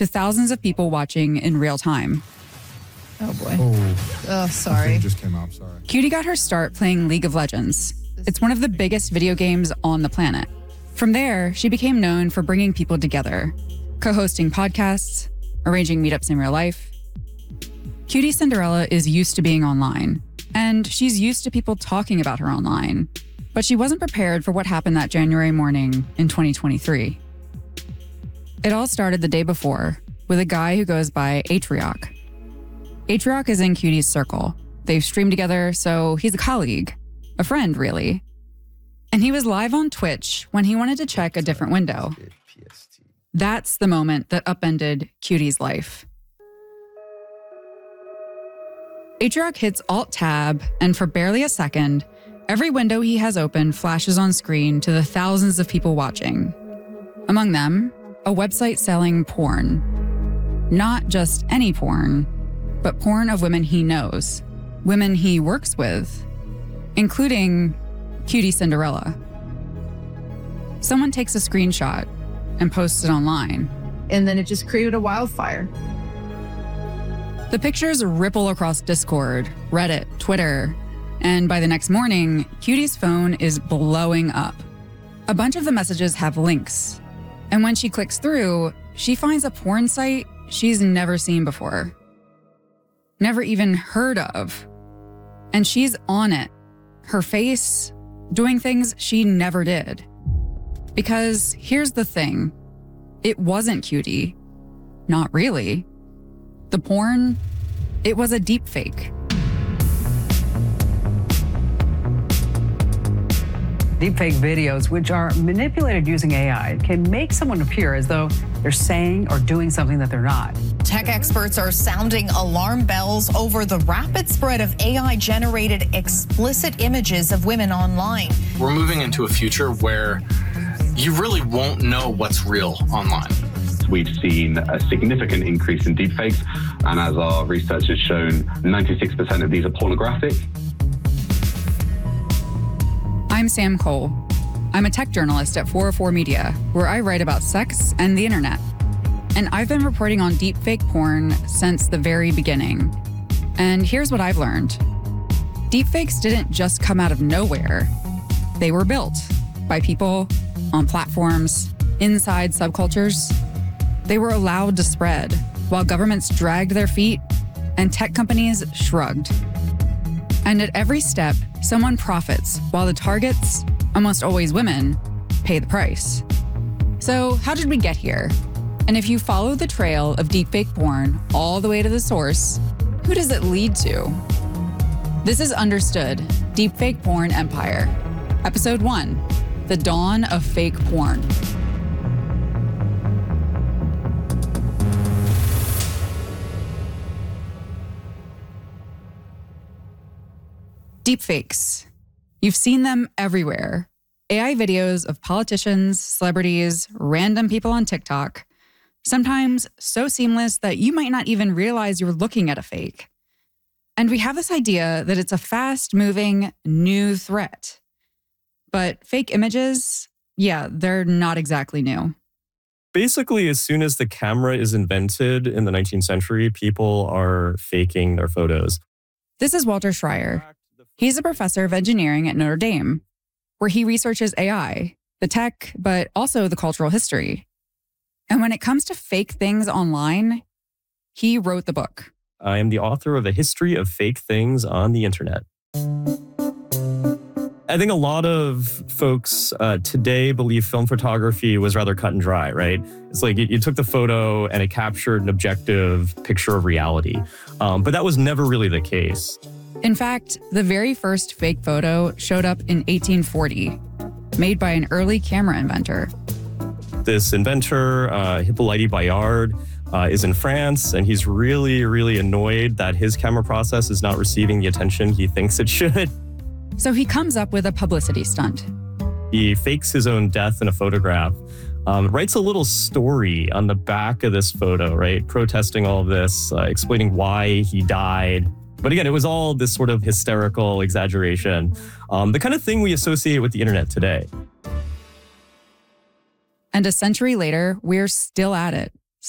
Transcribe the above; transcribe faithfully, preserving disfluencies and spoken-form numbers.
to thousands of people watching in real time. Oh, boy. Oh, oh sorry. just came up, sorry. Cutie got her start playing League of Legends. It's one of the biggest video games on the planet. From there, she became known for bringing people together, co-hosting podcasts, arranging meetups in real life. Cutie Cinderella is used to being online, and she's used to people talking about her online. But she wasn't prepared for what happened that January morning in twenty twenty-three. It all started the day before with a guy who goes by Atrioc. Atrioc is in Cutie's circle. They've streamed together, so he's a colleague, a friend, really. And he was live on Twitch when he wanted to check a different window. That's the moment that upended Cutie's life. Atrioc hits Alt-Tab, and for barely a second, every window he has open flashes on screen to the thousands of people watching. Among them, a website selling porn. Not just any porn, but porn of women he knows, women he works with, including Cutie Cinderella. Someone takes a screenshot and posts it online. And then it just created a wildfire. The pictures ripple across Discord, Reddit, Twitter, and by the next morning, Cutie's phone is blowing up. A bunch of the messages have links, and when she clicks through, she finds a porn site she's never seen before, never even heard of. And she's on it, her face doing things she never did. Because here's the thing, it wasn't Cutie. Not really. The porn, it was a deep fake. Deepfake videos, which are manipulated using A I, can make someone appear as though they're saying or doing something that they're not. Tech experts are sounding alarm bells over the rapid spread of A I-generated explicit images of women online. We're moving into a future where you really won't know what's real online. We've seen a significant increase in deepfakes, and as our research has shown, ninety-six percent of these are pornographic. I'm Sam Cole. I'm a tech journalist at four oh four Media, where I write about sex and the internet. And I've been reporting on deepfake porn since the very beginning. And here's what I've learned. Deepfakes didn't just come out of nowhere. They were built by people, on platforms, inside subcultures. They were allowed to spread while governments dragged their feet and tech companies shrugged. And at every step, someone profits while the targets, almost always women, pay the price. So how did we get here? And if you follow the trail of deepfake porn all the way to the source, who does it lead to? This is Understood, Deepfake Porn Empire. Episode one, The Dawn of Fake Porn. Deepfakes. You've seen them everywhere. A I videos of politicians, celebrities, random people on TikTok, sometimes so seamless that you might not even realize you're looking at a fake. And we have this idea that it's a fast-moving new threat. But fake images, yeah, they're not exactly new. Basically, as soon as the camera is invented in the nineteenth century, people are faking their photos. This is Walter Schreier. He's a professor of engineering at Notre Dame, where he researches A I, the tech, but also the cultural history. And when it comes to fake things online, he wrote the book. I am the author of A History of Fake Things on the Internet. I think a lot of folks uh, today believe film photography was rather cut and dry, right? It's like you, you took the photo and it captured an objective picture of reality. Um, but that was never really the case. In fact, the very first fake photo showed up in eighteen forty, made by an early camera inventor. This inventor, uh, Hippolyte Bayard, uh, is in France, and he's really, really annoyed that his camera process is not receiving the attention he thinks it should. So he comes up with a publicity stunt. He fakes his own death in a photograph, um, writes a little story on the back of this photo, right? Protesting all of this, uh, explaining why he died. But again, it was all this sort of hysterical exaggeration, um, the kind of thing we associate with the internet today. And a century later, we're still at it.